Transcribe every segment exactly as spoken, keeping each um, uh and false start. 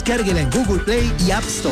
Descárguela en Google Play y App Store.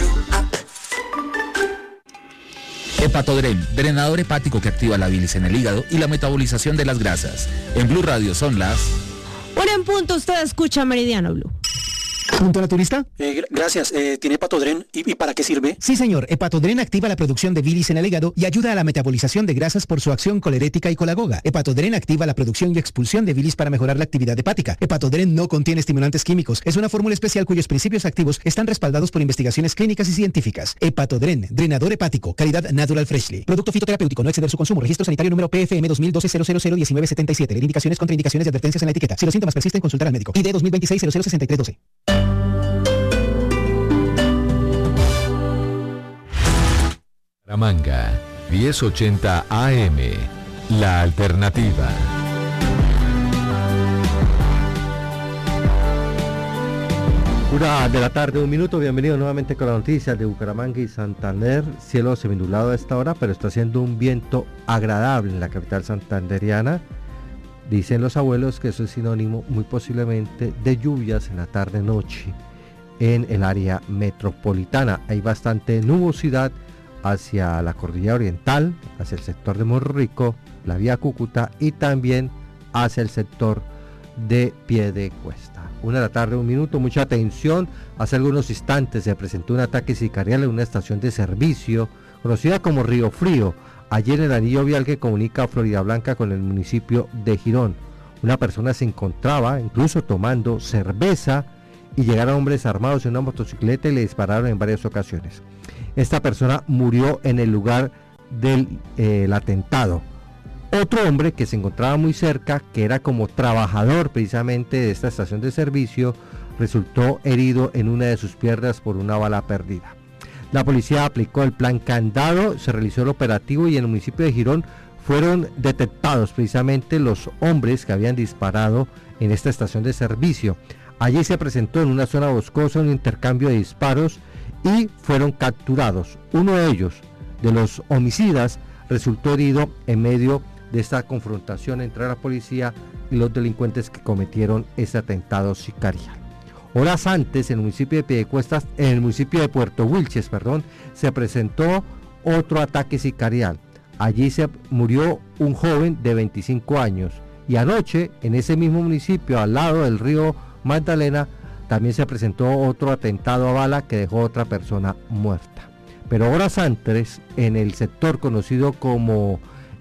Hepatodren, drenador hepático que activa la bilis en el hígado y la metabolización de las grasas. En Blue Radio son las... Una en punto, usted escucha Meridiano Blue. ¿Punto naturista? Eh, gracias. Eh, ¿Tiene Hepatodren? ¿Y, ¿Y para qué sirve? Sí, señor. Hepatodren activa la producción de bilis en el hígado y ayuda a la metabolización de grasas por su acción colerética y colagoga. Hepatodren activa la producción y expulsión de bilis para mejorar la actividad hepática. Hepatodren no contiene estimulantes químicos. Es una fórmula especial cuyos principios activos están respaldados por investigaciones clínicas y científicas. Hepatodren, drenador hepático, calidad Natural Freshly. Producto fitoterapéutico, no exceder su consumo. Registro sanitario número P F M dos mil doce cero cero cero diecinueve setenta y siete. Indicaciones, contraindicaciones y advertencias en la etiqueta. Si los síntomas persisten, consultar al médico. I D dos mil veintiséis cero cero sesenta y tres doce. Bucaramanga, diez ochenta A M, La Alternativa. Una de la tarde, un minuto, bienvenido nuevamente con las noticias de Bucaramanga y Santander. Cielo seminublado a esta hora, pero está haciendo un viento agradable en la capital santanderiana. Dicen los abuelos que eso es sinónimo muy posiblemente de lluvias en la tarde-noche en el área metropolitana. Hay bastante nubosidad hacia la cordillera oriental, hacia el sector de Morro Rico, la vía Cúcuta y también hacia el sector de Piedecuesta. Una de la tarde, un minuto, mucha atención. Hace algunos instantes se presentó un ataque sicarial en una estación de servicio conocida como Río Frío, allí en el anillo vial que comunica a Florida Blanca con el municipio de Girón. Una persona se encontraba incluso tomando cerveza y llegaron hombres armados en una motocicleta y le dispararon en varias ocasiones. Esta persona murió en el lugar del eh, atentado. Otro hombre que se encontraba muy cerca, que era como trabajador precisamente de esta estación de servicio, resultó herido en una de sus piernas por una bala perdida. La policía aplicó el plan candado, se realizó el operativo y en el municipio de Girón fueron detectados precisamente los hombres que habían disparado en esta estación de servicio. Allí se presentó en una zona boscosa un intercambio de disparos y fueron capturados. Uno de ellos, de los homicidas, resultó herido en medio de esta confrontación entre la policía y los delincuentes que cometieron este atentado sicarial. Horas antes, en el municipio de Piedecuesta, en el municipio de Puerto Wilches, perdón, se presentó otro ataque sicarial. Allí se murió un joven de veinticinco años y anoche, en ese mismo municipio, al lado del río Magdalena, también se presentó otro atentado a bala que dejó otra persona muerta. Pero horas antes, en el sector conocido como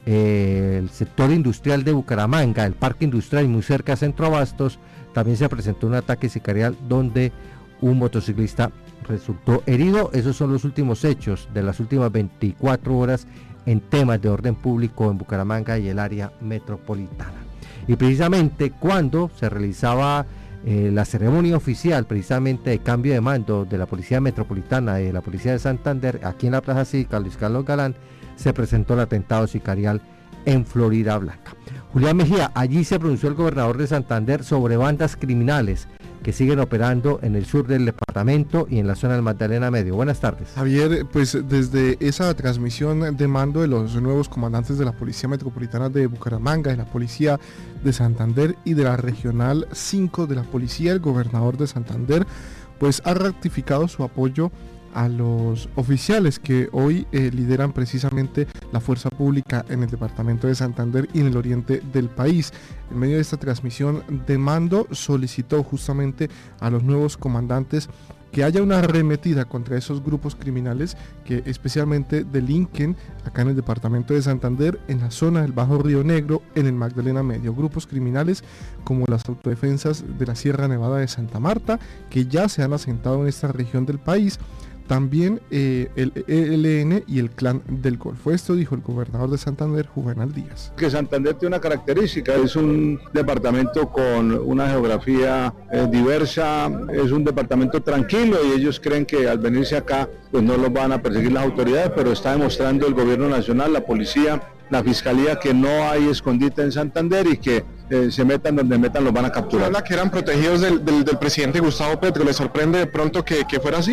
eh, el sector industrial de Bucaramanga, el parque industrial y muy cerca a Centro Abastos, también se presentó un ataque sicarial donde un motociclista resultó herido. Esos son los últimos hechos de las últimas veinticuatro horas en temas de orden público en Bucaramanga y el área metropolitana. Y precisamente cuando se realizaba Eh, la ceremonia oficial precisamente de cambio de mando de la Policía Metropolitana y de la Policía de Santander, aquí en la Plaza Cívica Luis Carlos Galán, se presentó el atentado sicarial en Florida Blanca. Julián Mejía, allí se pronunció el gobernador de Santander sobre bandas criminales que siguen operando en el sur del departamento y en la zona del Magdalena Medio. Buenas tardes. Javier, pues desde esa transmisión de mando de los nuevos comandantes de la Policía Metropolitana de Bucaramanga, de la Policía de Santander y de la Regional cinco de la Policía, el gobernador de Santander pues ha ratificado su apoyo a los oficiales que hoy eh, lideran precisamente la fuerza pública en el departamento de Santander y en el oriente del país. En medio de esta transmisión de mando solicitó justamente a los nuevos comandantes que haya una arremetida contra esos grupos criminales que especialmente delinquen acá en el departamento de Santander, en la zona del Bajo Río Negro, en el Magdalena Medio. Grupos criminales como las autodefensas de la Sierra Nevada de Santa Marta, que ya se han asentado en esta región del país. También eh, el E L N y el Clan del Golfo. Esto dijo el gobernador de Santander, Juvenal Díaz. Que Santander tiene una característica, es un departamento con una geografía eh, diversa, es un departamento tranquilo y ellos creen que al venirse acá pues no los van a perseguir las autoridades, pero está demostrando el gobierno nacional, la policía, la fiscalía que no hay escondite en Santander y que eh, se metan donde metan los van a capturar. ¿Habla que eran protegidos del, del, del presidente Gustavo Petro? ¿Le sorprende de pronto que, que fuera así?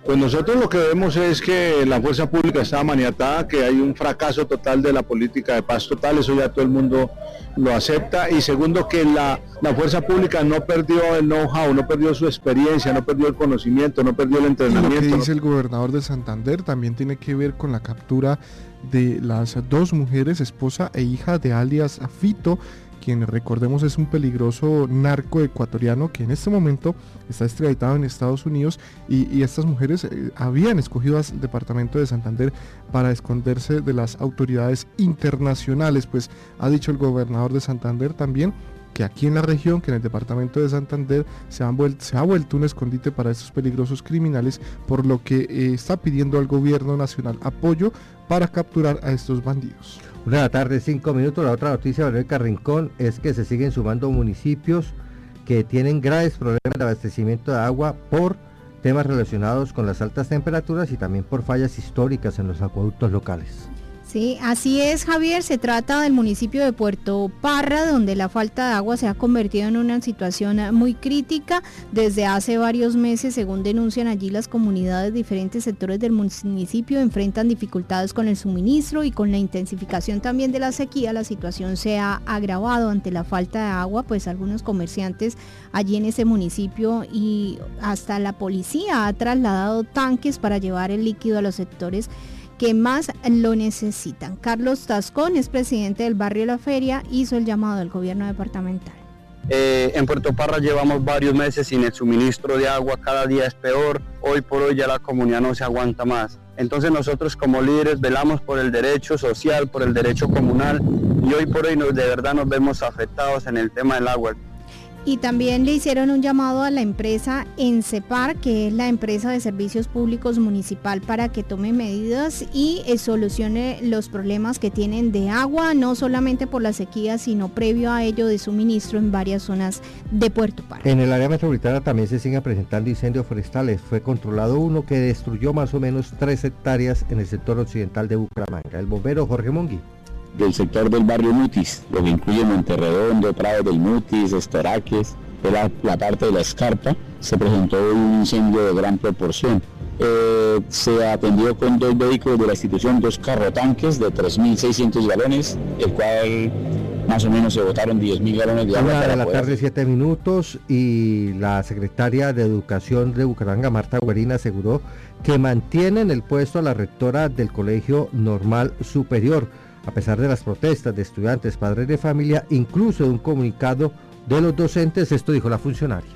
Pues nosotros lo que vemos es que la fuerza pública está maniatada, que hay un fracaso total de la política de paz total, eso ya todo el mundo lo acepta, y segundo que la, la fuerza pública no perdió el know-how, no perdió su experiencia, no perdió el conocimiento, no perdió el entrenamiento. Y lo que dice el gobernador de Santander también tiene que ver con la captura de las dos mujeres, esposa e hija de alias Fito, quien recordemos es un peligroso narco ecuatoriano que en este momento está extraditado en Estados Unidos, y, y estas mujeres eh, habían escogido al departamento de Santander para esconderse de las autoridades internacionales. Pues ha dicho el gobernador de Santander también que aquí en la región, que en el departamento de Santander se, han vuelt, se ha vuelto un escondite para estos peligrosos criminales, por lo que eh, está pidiendo al gobierno nacional apoyo para capturar a estos bandidos. Una de la tarde, cinco minutos. La otra noticia, Verónica Rincón, es que se siguen sumando municipios que tienen graves problemas de abastecimiento de agua por temas relacionados con las altas temperaturas y también por fallas históricas en los acueductos locales. Sí, así es, Javier. Se trata del municipio de Puerto Parra, donde la falta de agua se ha convertido en una situación muy crítica desde hace varios meses. Según denuncian allí las comunidades, diferentes sectores del municipio enfrentan dificultades con el suministro, y con la intensificación también de la sequía, la situación se ha agravado ante la falta de agua. Pues algunos comerciantes allí en ese municipio y hasta la policía ha trasladado tanques para llevar el líquido a los sectores que más lo necesitan. Carlos Tascón, es presidente del barrio La Feria, hizo el llamado al gobierno departamental. Eh, en Puerto Parra llevamos varios meses sin el suministro de agua, cada día es peor, hoy por hoy ya la comunidad no se aguanta más. Entonces nosotros como líderes velamos por el derecho social, por el derecho comunal, y hoy por hoy nos, de verdad nos vemos afectados en el tema del agua. Y también le hicieron un llamado a la empresa ENCEPAR, que es la empresa de servicios públicos municipal, para que tome medidas y eh, solucione los problemas que tienen de agua, no solamente por la sequía, sino previo a ello de suministro en varias zonas de Puerto Parra. En el área metropolitana también se siguen presentando incendios forestales. Fue controlado uno que destruyó más o menos tres hectáreas en el sector occidental de Bucaramanga. El bombero Jorge Mongui. Del sector del barrio Mutis, lo que incluye Monterredondo, Prado del Mutis, Estoraques, de la, la parte de la Escarpa, se presentó un incendio de gran proporción. Eh, se atendió con dos vehículos de la institución, dos carrotanques de tres mil seiscientos galones, el cual más o menos se botaron diez mil galones de agua. Una de la tarde, siete minutos, y la secretaria de Educación de Bucaramanga, Marta Guerina, aseguró que mantienen el puesto a la rectora del Colegio Normal Superior, a pesar de las protestas de estudiantes, padres de familia, incluso de un comunicado de los docentes. Esto dijo la funcionaria.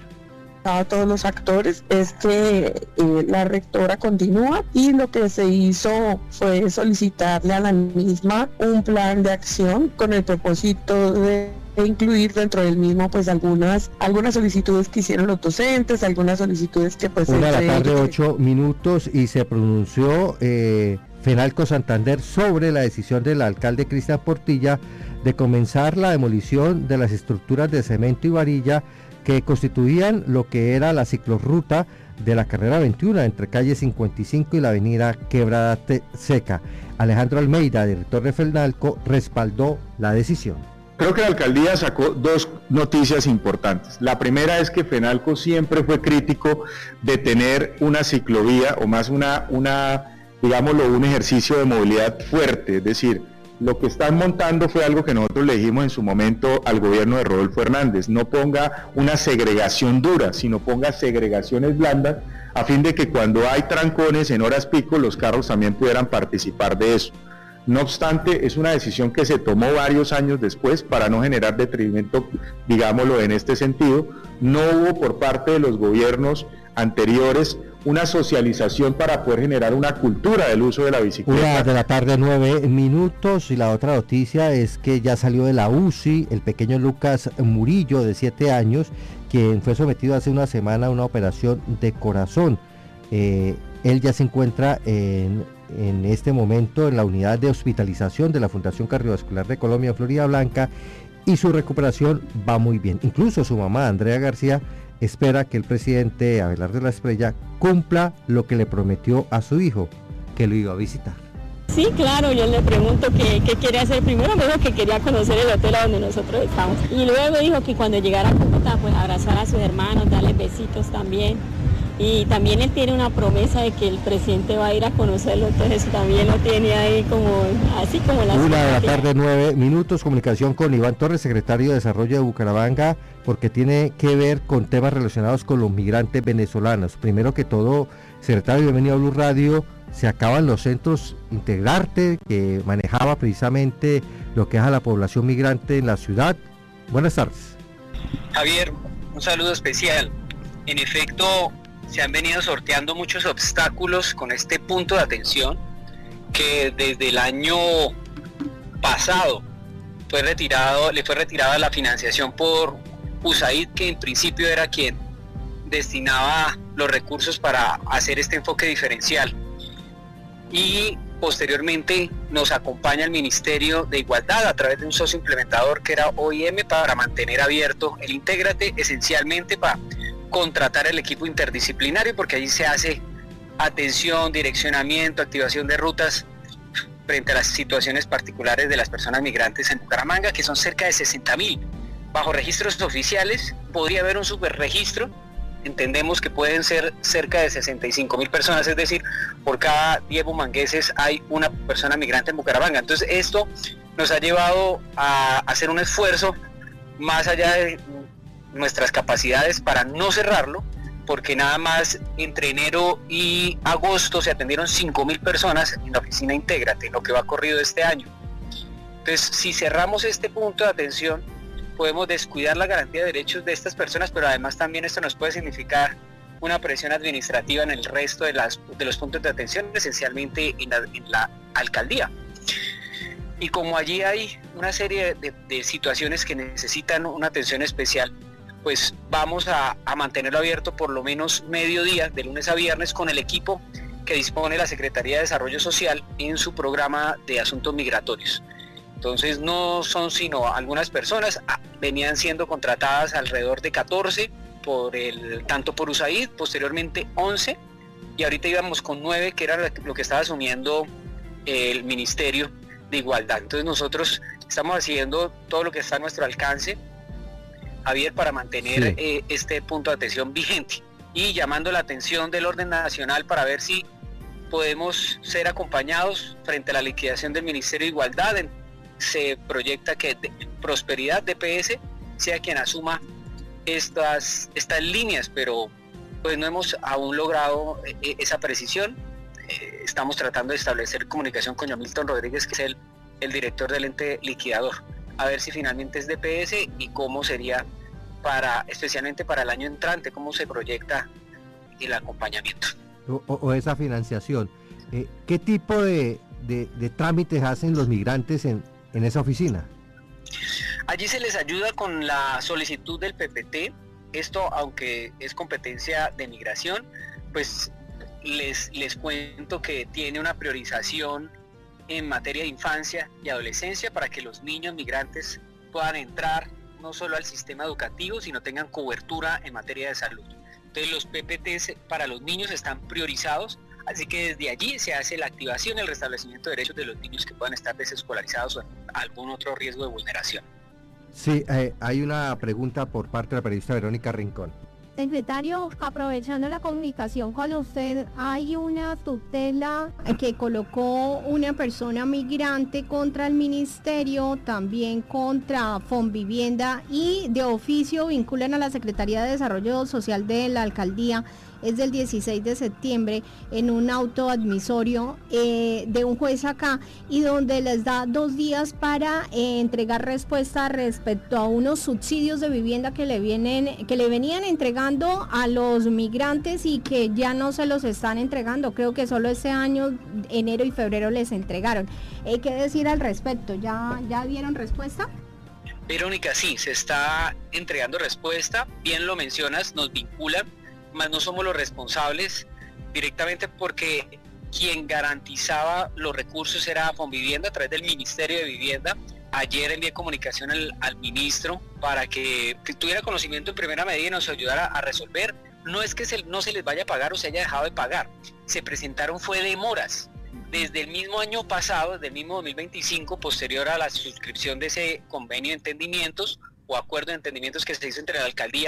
A todos los actores es que eh, la rectora continúa, y lo que se hizo fue solicitarle a la misma un plan de acción con el propósito de incluir dentro del mismo pues algunas algunas solicitudes que hicieron los docentes, algunas solicitudes que pues... Una de la tarde, ocho minutos, y se pronunció eh, Fenalco Santander sobre la decisión del alcalde Cristian Portilla de comenzar la demolición de las estructuras de cemento y varilla que constituían lo que era la ciclorruta de la carrera veintiuno entre calle cincuenta y cinco y la avenida Quebrada Seca. Alejandro Almeida, director de Fenalco, respaldó la decisión. Creo que la alcaldía sacó dos noticias importantes. La primera es que Fenalco siempre fue crítico de tener una ciclovía, o más una, una digámoslo, un ejercicio de movilidad fuerte, es decir, lo que están montando fue algo que nosotros le dijimos en su momento al gobierno de Rodolfo Hernández: no ponga una segregación dura, sino ponga segregaciones blandas, a fin de que cuando hay trancones en horas pico, los carros también pudieran participar de eso. No obstante, es una decisión que se tomó varios años después para no generar detrimento, digámoslo en este sentido. No hubo por parte de los gobiernos anteriores una socialización para poder generar una cultura del uso de la bicicleta. Una de la tarde, nueve minutos, y la otra noticia es que ya salió de la U C I el pequeño Lucas Murillo, de siete años, quien fue sometido hace una semana a una operación de corazón. Eh, él ya se encuentra en, en este momento en la unidad de hospitalización de la Fundación Cardiovascular de Colombia, Florida Blanca, y su recuperación va muy bien. Incluso su mamá, Andrea García, espera que el presidente Abelardo Lasprilla cumpla lo que le prometió a su hijo, que lo iba a visitar. Sí, claro, yo le pregunto qué, qué quiere hacer. Primero me dijo que quería conocer el hotel a donde nosotros estamos, y luego me dijo que cuando llegara a Cúcuta, pues abrazar a sus hermanos, darles besitos también, y también él tiene una promesa de que el presidente va a ir a conocerlo, entonces también lo tiene ahí como, así como la... Una de la tarde, nueve minutos, comunicación con Iván Torres, secretario de Desarrollo de Bucaramanga, porque tiene que ver con temas relacionados con los migrantes venezolanos. Primero que todo, secretario, bienvenido a Blue Radio. Se acaban los centros Integrarte, que manejaba precisamente lo que es a la población migrante en la ciudad. Buenas tardes. Javier, un saludo especial. En efecto, se han venido sorteando muchos obstáculos con este punto de atención, que desde el año pasado fue retirado, le fue retirada la financiación por U S A I D, que en principio era quien destinaba los recursos para hacer este enfoque diferencial. Y posteriormente nos acompaña el Ministerio de Igualdad a través de un socio implementador que era O I M, para mantener abierto el Intégrate, esencialmente para contratar el equipo interdisciplinario, porque allí se hace atención, direccionamiento, activación de rutas frente a las situaciones particulares de las personas migrantes en Bucaramanga, que son cerca de sesenta mil. Bajo registros oficiales podría haber un superregistro. Entendemos que pueden ser cerca de sesenta y cinco mil personas, es decir, por cada diez bumangueses hay una persona migrante en Bucaramanga. Entonces esto nos ha llevado a hacer un esfuerzo más allá de nuestras capacidades para no cerrarlo, porque nada más entre enero y agosto se atendieron cinco mil personas en la oficina Intégrate, en lo que va corrido este año. Entonces, si cerramos este punto de atención, podemos descuidar la garantía de derechos de estas personas, pero además también esto nos puede significar una presión administrativa en el resto de, las, de los puntos de atención, esencialmente en la, en la alcaldía. Y como allí hay una serie de, de situaciones que necesitan una atención especial, pues vamos a, a mantenerlo abierto por lo menos mediodía, de lunes a viernes, con el equipo que dispone la Secretaría de Desarrollo Social en su programa de asuntos migratorios. Entonces no son sino algunas personas, venían siendo contratadas alrededor de catorce, por el, tanto por U S A I D, posteriormente once, y ahorita íbamos con nueve, que era lo que estaba asumiendo el Ministerio de Igualdad. Entonces nosotros estamos haciendo todo lo que está a nuestro alcance, Javier, para mantener sí. eh, este punto de atención vigente, y llamando la atención del orden nacional para ver si podemos ser acompañados frente a la liquidación del Ministerio de Igualdad. Se proyecta que de Prosperidad D P S sea quien asuma estas, estas líneas, pero pues no hemos aún logrado eh, esa precisión. Eh, estamos tratando de establecer comunicación con Milton Rodríguez, que es el, el director del ente liquidador, a ver si finalmente es D P S y cómo sería para, especialmente para el año entrante, cómo se proyecta el acompañamiento. O, o esa financiación. Eh, ¿Qué tipo de, de, de trámites hacen los migrantes en, en esa oficina? Allí se les ayuda con la solicitud del P P T. Esto, aunque es competencia de migración, pues les, les cuento que tiene una priorización en materia de infancia y adolescencia para que los niños migrantes puedan entrar no solo al sistema educativo, sino tengan cobertura en materia de salud. Entonces los P P Ts para los niños están priorizados, así que desde allí se hace la activación y el restablecimiento de derechos de los niños que puedan estar desescolarizados o en algún otro riesgo de vulneración. Sí, eh, hay una pregunta por parte de la periodista Verónica Rincón. Secretario, aprovechando la comunicación con usted, hay una tutela que colocó una persona migrante contra el ministerio, también contra Fonvivienda, y de oficio vinculan a la Secretaría de Desarrollo Social de la Alcaldía. Es del dieciséis de septiembre, en un auto admisorio eh, de un juez acá, y donde les da dos días para eh, entregar respuesta respecto a unos subsidios de vivienda que le vienen, que le venían entregando a los migrantes y que ya no se los están entregando. Creo que solo este año, enero y febrero, les entregaron. Eh, ¿Qué decir al respecto? ¿Ya, ya dieron respuesta? Verónica, sí, se está entregando respuesta. Bien lo mencionas, nos vinculan, más no somos los responsables directamente, porque quien garantizaba los recursos era Fonvivienda a través del Ministerio de Vivienda. Ayer envié comunicación al, al ministro para que, que tuviera conocimiento en primera medida y nos ayudara a resolver. No es que se, no se les vaya a pagar o se haya dejado de pagar, se presentaron fue demoras. Desde el mismo año pasado, desde el mismo dos mil veinticinco, posterior a la suscripción de ese convenio de entendimientos o acuerdo de entendimientos que se hizo entre la alcaldía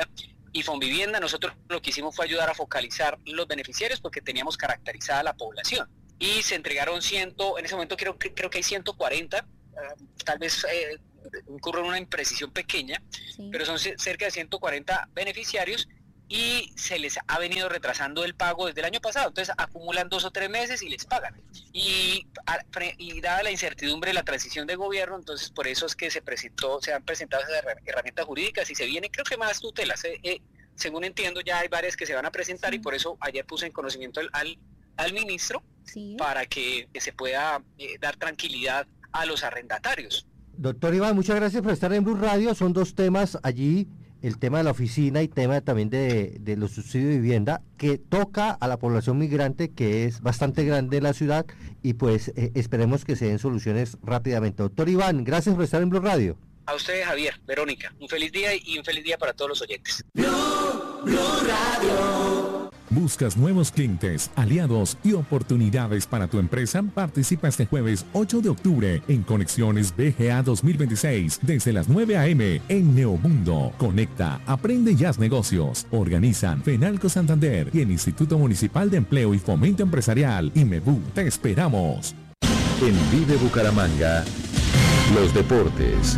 y Fonvivienda. Nosotros lo que hicimos fue ayudar a focalizar los beneficiarios porque teníamos caracterizada la población. Y se entregaron ciento, en ese momento creo, creo que hay ciento cuarenta, uh, tal vez eh, ocurre una imprecisión pequeña, sí. pero son c- cerca de ciento cuarenta beneficiarios y se les ha venido retrasando el pago desde el año pasado, entonces acumulan dos o tres meses y les pagan. Y, a, y dada la incertidumbre de la transición de gobierno, entonces por eso es que se presentó, se han presentado esas herramientas jurídicas y se viene, creo que más tutelas, eh, eh, según entiendo ya hay varias que se van a presentar sí. y por eso ayer puse en conocimiento al, al, al ministro sí. para que, que se pueda eh, dar tranquilidad a los arrendatarios. Doctor Iván, muchas gracias por estar en Blue Radio. Son dos temas allí, el tema de la oficina y tema también de, de los subsidios de vivienda, que toca a la población migrante, que es bastante grande en la ciudad, y pues eh, esperemos que se den soluciones rápidamente. Doctor Iván, gracias por estar en Blue Radio. A ustedes, Javier, Verónica, un feliz día y un feliz día para todos los oyentes. Blue, Blue Radio. ¿Buscas nuevos clientes, aliados y oportunidades para tu empresa? Participa este jueves ocho de octubre en Conexiones B G A dos mil veintiséis desde las nueve a eme en Neomundo. Conecta, aprende y haz negocios. Organizan Fenalco Santander y el Instituto Municipal de Empleo y Fomento Empresarial, IMEBU. Te esperamos. En Vive Bucaramanga, los deportes.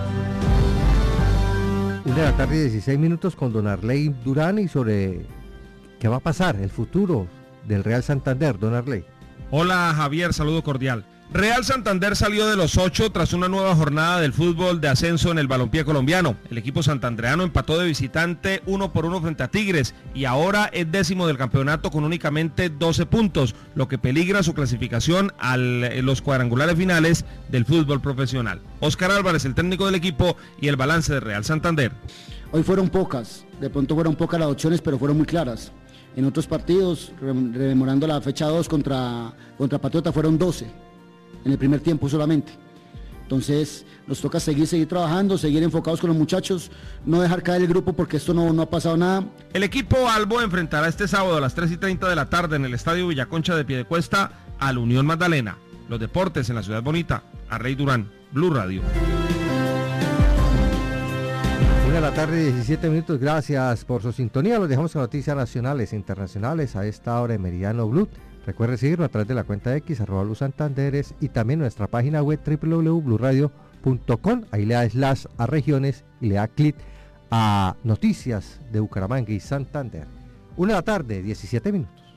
Una de la tarde, dieciséis minutos, con don Arley Durán y sobre qué va a pasar, el futuro del Real Santander. Don Arley. Hola Javier, saludo cordial. Real Santander salió de los ocho tras una nueva jornada del fútbol de ascenso en el balompié colombiano. El equipo santandereano empató de visitante uno por uno frente a Tigres y ahora es décimo del campeonato con únicamente doce puntos, lo que peligra su clasificación a los cuadrangulares finales del fútbol profesional. Óscar Álvarez, el técnico del equipo, y el balance de Real Santander. Hoy fueron pocas, de pronto fueron pocas las opciones, pero fueron muy claras. En otros partidos, rememorando la fecha dos contra, contra Patriota, fueron doce. En el primer tiempo solamente. Entonces nos toca seguir, seguir trabajando, seguir enfocados con los muchachos, no dejar caer el grupo porque esto no, no ha pasado nada. El equipo Albo enfrentará este sábado a las tres y treinta de la tarde en el Estadio Villaconcha de Piedecuesta al Unión Magdalena. Los deportes en la Ciudad Bonita. Arley Durán, Blue Radio. Una de la tarde, diecisiete minutos, gracias por su sintonía. Los dejamos con noticias nacionales e internacionales a esta hora en Meridiano Blue. Recuerde seguirnos a través de la cuenta X, arroba Blue Santanderes, y también nuestra página web doble u doble u doble u punto blue radio punto com. Ahí le da slash a regiones y le da clic a noticias de Bucaramanga y Santander. Una de la tarde, diecisiete minutos.